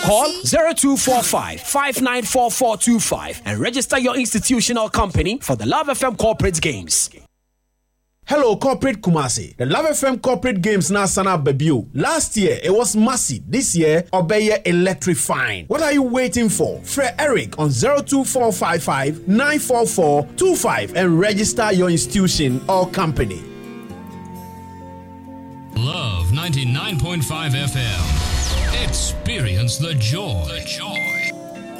Call 0245 594425 and register your institution or company for the Love FM Corporate Games. Hello, Corporate Kumasi. The Love FM Corporate Games now sana debut. Last year, it was massive. This year, Obeye electrifying. What are you waiting for? Fred Eric on 02455 94425 and register your institution or company. Love 99.5 FM. Experience the joy.